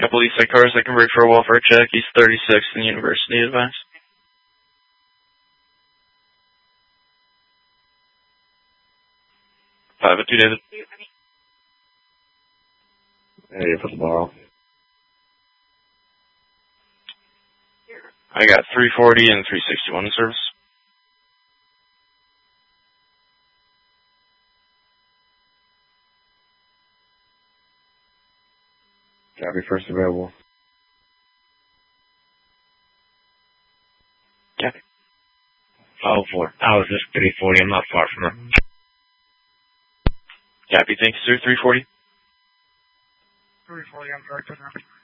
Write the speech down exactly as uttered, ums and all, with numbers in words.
Couple East Side cars that can break for a welfare check. East thirty-sixth and University advance. Five at two, David. Hey, for tomorrow. I got three forty and three sixty-one in service. Copy, first available. Copy. Oh, four. I was just three forty. I'm not far from her. Copy, thank you, sir. three forty. three forty, I'm sorry,